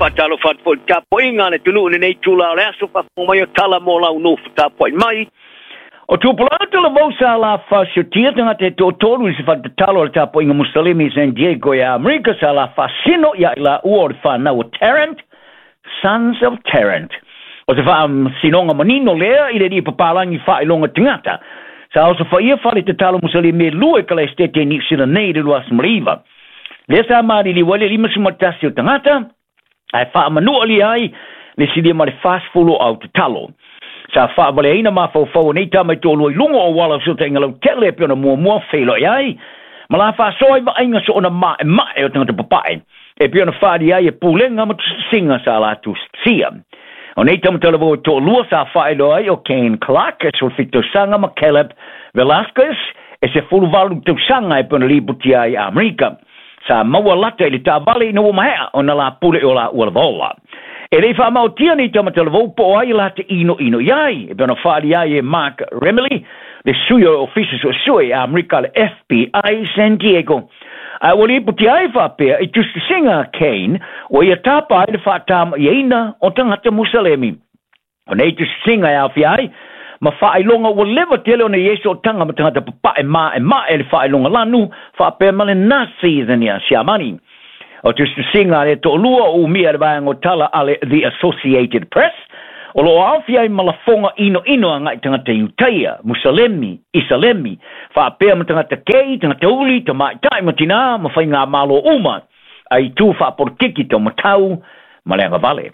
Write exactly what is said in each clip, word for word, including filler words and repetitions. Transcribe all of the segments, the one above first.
talo fat po tapo inga le tulu nei tula le aso fa mo mai tala mo la no tapo mai o tu plato le vosa la fa shutia tanga te to tolu se fa talo le tapo inga muslimi San Diego ya America sa la fascino ya la uor fa na o Tarrant Sons of Tarrant o se fa um, sinonga manino le ile di papalangi fa ilonga tingata sa o se fa ia fa le talo muslimi lue kala stete ni sina nei de luas mriva le sa mari li wale lima sumatasio tangata ai fa manu ali ai le sidi ma le fast follow out talo sa fa vale ina ma fo fo nei ta mai to lo lungo o wala so tenga lo tele pe no mo mo felo ai ma la fa so ai inga so na ma ma e tanga te papai e pe no fa di ai e pulenga ma singa sa la tu sia o nei ta mo vo to lo sa fa lo ai o Kane Clark e so fito sanga ma Caleb Velasquez e se fulu valu tu sanga e pe no libuti ai America sa maua lata ili ta vale no mahea o na la pule o la ua vola. E rei wha mau tia ni tama te levo po ai lata ino ino iai. E bena whaari ai e Mark Remley, le suyo offices o sui a Amerika le F B I San Diego. Ai wali puti ai whapea e just singa Kane o ia tapa ai le whaatama i eina o tangata Musalemi. O nei just singa ai awhi ai, ma whaelonga wa lewa tele o na Yesu o tanga ma tangata papa e ma e ma e le whaelonga lanu whapea male nasi zani a siamani. O tu singa le to lua o mia le vayang o tala ale The Associated Press o lo awhi ai malafonga ino ino a ngai tangata Utaia, Musalemi, Isalemi, whapea ma tangata kei, tangata uli, ta mai tai ma tina, ma whai ngā malo uma, ai tu whaporkiki to matau, ma leanga vale.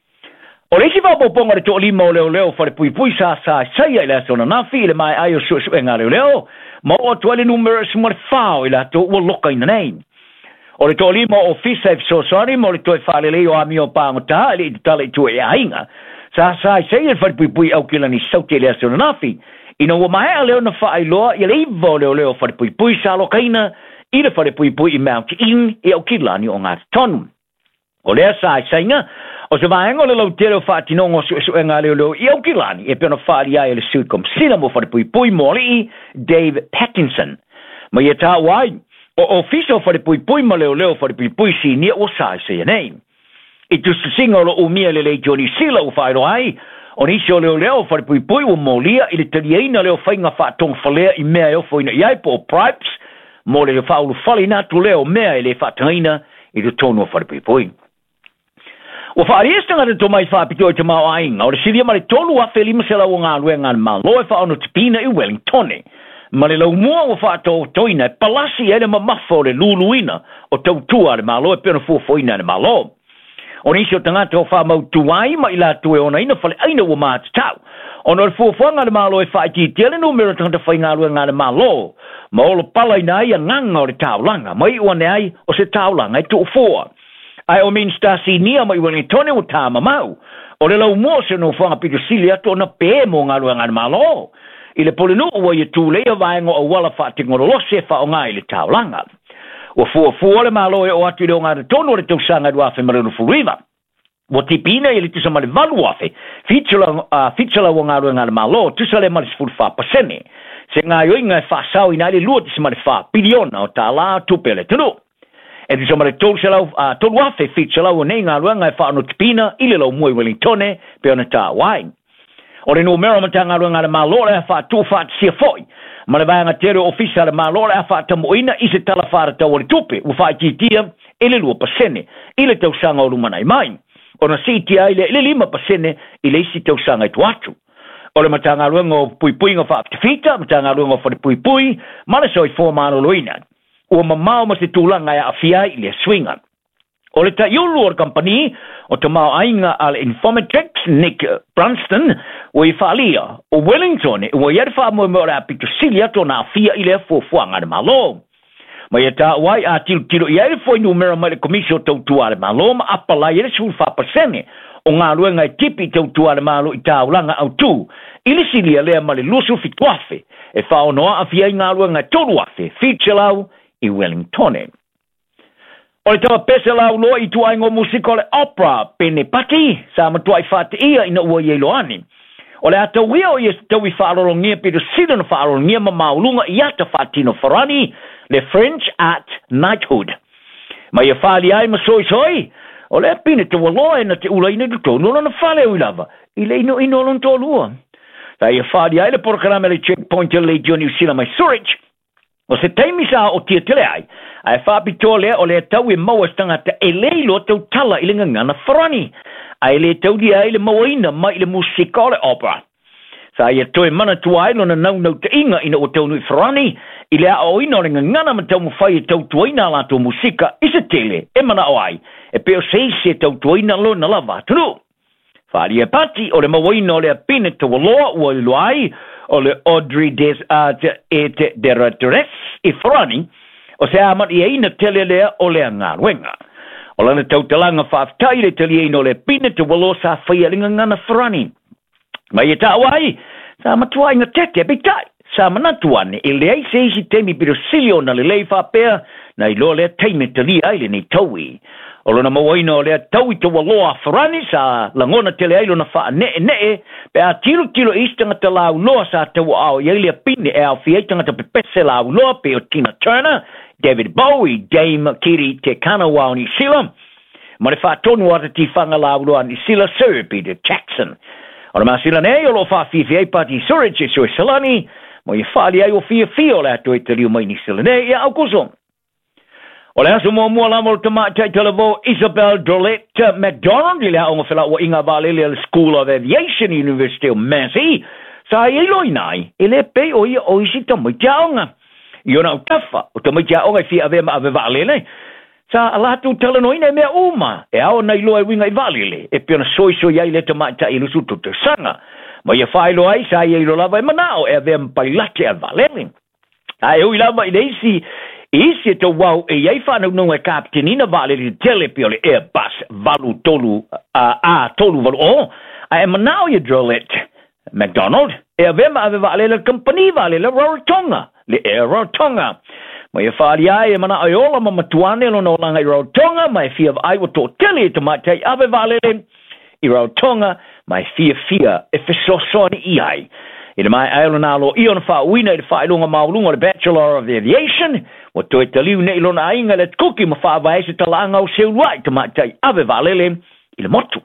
O reisi wha poponga re to lima o leo leo whare pui pui sa sa saia ila sona nafi ile mai ai o su su e ngā leo leo ma o tuale numero sumare whao ila to ua loka ina nei. O re to lima o Fisaif Society mo re toi whale leo a mi o pāngota ili i tala i tu e ainga sa sa saia whare pui pui au kila ni sauti ila sona nafi ina ua mahea leo na wha ailoa i le iwa leo leo whare pui pui sa loka ina i le whare pui pui i Mount In i au kila ni o ngā tonu. O lea sa sainga o se vaenga le lau tere o whaatinongo su su e ngā leo leo i au kilani e pēna whaari ai le suit kom sina mo whare pui pui moli Dave Pattinson. Ma ia tā wai, o ofiso whare pui pui ma leo leo whare pui pui si nia o sai se nei. I tu su singa o lo umia le le Johnny Sila o whaero ai, o nisi o leo leo whare pui pui o molia i le tariaina leo whainga whaatong whalea i mea eo whaina iai po Pripes, mo le whaulu whali natu leo mea i le whaatangaina i le tonu o whare pui pui. O whaariesta ngā te mai whaapito i te mau ainga, o re siria ma le tolu a wheli masela o ngā luenga ma loe whaono te pina i Wellington. Ma le lau mua o whaato toina e palasi e le mamafo le luluina o tautua le ma loe pēna fuafoina le ma lo. O nisi o tangata o whaamau tuai ma ila tue ona ina whale aina o maa te tau. O no le fuafoanga le ma loe whaiti te le numero tangata whai ngā luenga le ma lo. Ma o le pala ina ai a nganga o le taulanga, ma i uane ai o se taulanga i tu fua. Ai o min stasi nia mai wani tone o tama mau. O le lau mo se no whanga pito sili ato na pē mo ngā lua ngā malo. I le polinu ua i tū lea vaenga o wala whaatingoro lose wha o ngā i le taulanga. O fua fua le malo e o atu leo ngā tono le tau sanga duafe marenu furiva. O tipina i le tisa male valu afe. Fitchala o ngā lua ngā malo, tisa le male sifuru wha pasene. Se ngā yoi ngā whaasau ina le lua tisa male wha piliona o tā la tupele tunu. E te somare tolu se lau, uh, tolu afe fit se lau o nei ngā ruanga e whaano tipina, ile lau mui Wellingtone, pe ona tā wai. O re numero ma tā ngā ruanga le mālore a wha tū wha tia foi. Ma le vāanga tere ofisa le mālore a wha tamoina i se tala whara tau o le tupe, u wha i tia, ile lua pasene, ile tau sanga o lumanai mai. O na si tia ile ile lima pasene, ile isi tau sanga i tuatu. O le ma tā ngā ruanga o pui pui ngā wha aptifita, ma tā ngā ruanga o wha pui pui, ma le soi fō māno loina. O mamao ma se tūlanga e awhia i le swinga. O le ta iulu o company, o te mao ainga al Infometrics, Nick Brunston, o i whaalia, o Wellington, o i ariwha mo mo rea pito silia to na awhia i le fuafuanga le malo. Ma ia ta wai a tilo tilo i ariwha i numera mai le komisio tau tua le malo, ma apala i le sulfa pasene, o ngā luenga i tipi tau tua le malo i taulanga au tu, i le silia lea ma le lusu fituafe, e whaonoa awhia i ngā luenga tolu afe, fitchelau, i Wellington. O le tawa pese lau loa i tuai ngō musiko le opera pene pati, sa matuai whate ia ina ua i eiloani. O le ata wia o i tau i whaarorongia pido sida na whaarorongia ma maulunga i ata whatino Farani, le French at Knighthood. Ma ia whaali ai ma soi soi, O le pine te waloa na te ula ina tu tonu na fale o lava. I le ino ino lon tolua. Ta ia whaadi ai le porkarame le checkpoint le John New Zealand mai Surridge. O se taimi sa o tia tele ai. Ai whapito lea o le tau e maua stangata e leilo tau tala i le ngangana wharani. Ai le tau di ai le mawaina mai le musika o le opera. Sa ia toe mana tua ai lona nau nau te inga ina o tau nui wharani. I le a o ina o le ngangana ma tau mawhai e tau tuaina la tau musika i se tele e mana o ai. E peo seisi e tau tuaina lo na lava tunu. Whaari e pati o le mawaina o le apine te waloa ua i loai o le Audrey des Art e te Deratores i wharani o se amat i eina tele lea o le angaruenga. O lana tautalanga whaaftai le tele eina o le apine te waloa sa whaialinga ngana wharani. Mai e tawai, sa matua inga tete bitai, sa manatuane e le ai se isi temi piro silio na le lei whapea na i lo lea teime tali aile ni taui. O lona mawaina o lea taui te waloa wharani sa langona tele ailo na wha ne e ne e, pe a tiro tiro istanga te lau loa sa te wa au i aile pine e au fietanga te pepese lau loa pe o Tina Turner, David Bowie, Dame Kiri te Kanawa o New Zealand, ma le wha tonu ata ti whanga lau loa New Zealand Sir Peter Jackson. O le masila nei o lo wha fifi ai pati Surridge e soi salani, mo i whaali ai o fia fia o le ato e te liu mai New Zealand nei, ia au kuso. O le aso mua mua lama o te mātai televo Isabel Drolette McDonald i le haonga whila o inga valele le School of Aviation University of Massey sa i loi nai i le pe o ia o isi tamai te aonga i ona au tafa o tamai te aonga i fia ave ma ave valele sa alatu talanoina e mea uma e ao nei loa winga i valele e piona soi soi ai le te mātai i lusu te sanga ma ia whailo ai sa i lo lava e manao e ave mpai late a valele ai ui lava i leisi isi te wau e iei whanau nunga kaptenina vale li telepi o le Airbus valu tolu a uh, tolu valu o a e manao ia Drolette McDonald e avema ave vale le company vale le Rarotonga le Air Rarotonga ma ia whaari ai e mana aiola ma matuane lo no langa i Rarotonga ma e fia ai wa tō tele te matai ave vale le i Rarotonga ma e fia fia e fesosoni i ai i le mai ailo nalo i ona wha uina i le whailunga maulunga le Bachelor of Aviation o toi te liu nei lona ainga le kuki ma whaavai se talanga o seuruai te matai ave valele i le motu.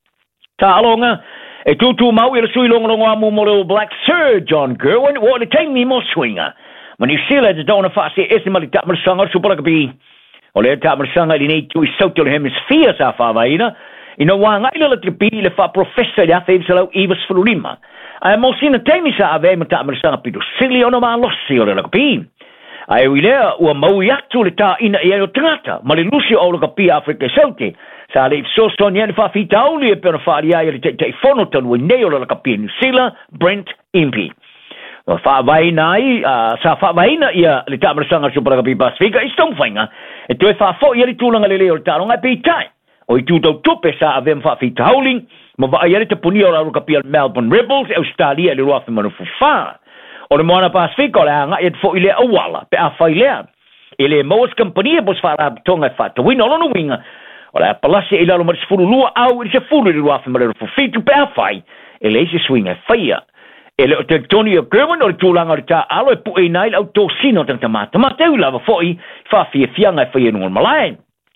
Ta alonga, e tutu mau i le sui longa longa amu mo le Black Sir John Gerwin o le teimi mo swinga. Ma New Zealand e dona whaase ese mali tamarasanga supalakapi. O le tamarasanga li nei tui Southern Hemisphere sa whaavaina i no wanga ila le tripi le wha professor le afe salau Iwas Fulurima. Ai mo sina teimi sa ave ma tamarasanga pitu sili ono maa losi o le lakapi. Ai wilea ua mau atu le ta ina i ayo tangata, ma le lusi o laka pi Afrika Saute, sa le ifsoso ni ane whawhita auli e pēna whaari ai le te te whono tanu e neo le laka pi New Zealand, Brent Impey. Ma whaavaina ai, sa whaavaina ia le tamarasanga super laka pi Pasifika, i stongwhainga, e tue whawho i ali tūlanga le leo le tāronga e pētai, o i tūtau tupe sa avem whawhita auli, ma wa ai ali te puni o la laka pi Melbourne Rebels, Australia le ruafi manu fuwhaa. O le moana Pasifika o le anga e fo i le awala pe a whai lea. I le Moas Company e bos whara tonga e whata wina o lono winga. O le apalasi e lalo maris furu lua au i se furu i ruafi marero fufitu pe a whai. E le se swinga e whaia. E le o te Tony o Gerwin o le tūlanga o le tā alo e pu e nai au tō sino tang tamata. Ma teu lava fo i whawhi e whianga e whaia nungon malai.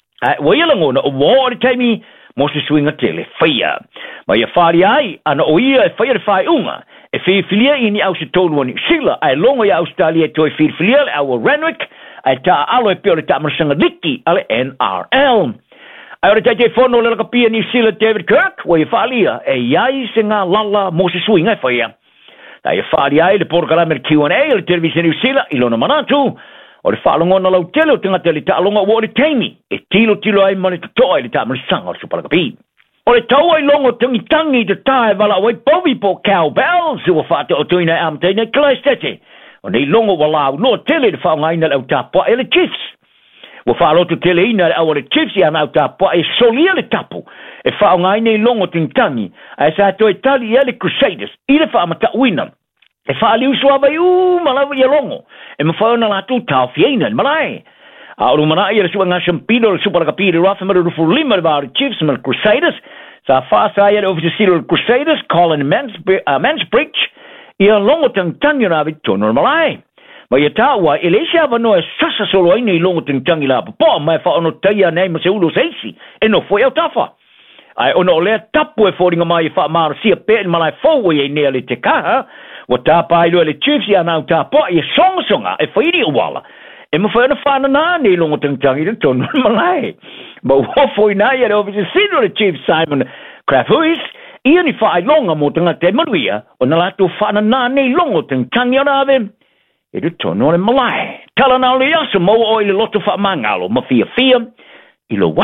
Wa ia langona o wā o le taimi mo se swinga tele whaia. Ma ia whari ai ana o ia e whaia le whai unga. E whiwhilia i ni au se tonu ni sila, ai longo i Australia toi whiwhilia le au Renwick, ai tā alo e pio le tamarasanga liki ale N R L. Ai ora tai te whono le laka pia ni sila David Kirk, wa i whalia, e iai se ngā lala mo se suinga e whaia. Ai e whali ai le porkalame le Q and A le televisi ni sila, i lona manatu, o le whalongona lau tele o tangata le tālonga o le teimi, e tilo tilo ai mani tutoa i le tamarasanga o supalaka pia. O le tau ai longo tangi tangi te tae wala o e bovi po cowbells ua whate o tuina e amteina Kleistete. O nei longo wala au no tele le whaongaina le au tapoa e le Chiefs. Ua whaalotu tele ina le au le Chiefs i ana au tapoa e solia le tapu. E whaongaina i longo tangi tangi. A e sa to e tali e le Crusaders. I le whaamata uina. E whaali usua vai u malawa i longo. E mawhaona la tu tau fieina le malai. A o rumana i le sua ngā shampino le supalaka piri rafa mara rufu lima le vāri Chiefs ma le Crusaders. Sa whaasa ia le ofisisiro le Crusaders, Colin Mansbridge, uh, Mansbridge, ia longo tang tangi ravi tono malai. ma ia taua e le sia vano e sasa solo ai nei longo tintangi la po mai fa ono taia nei ma se ulo seisi e no foi au tafa ai ono le tapu e foringa mai fa mar sia pe malai fo e nei le te kaha wa tapa ai le chiefs ia na tapa e songa songa e foi ri wala e mo foi na fa na nei longo tintangi de ton malai ma wo foi na ia over the senior le chief Simon Crafuis ia ni fa longa mo tanga te manuia o na la tu fa na nei longo tintangi ona ave e du tono le malai tala na le aso mo o le loto fa mangalo ma fia fia i lo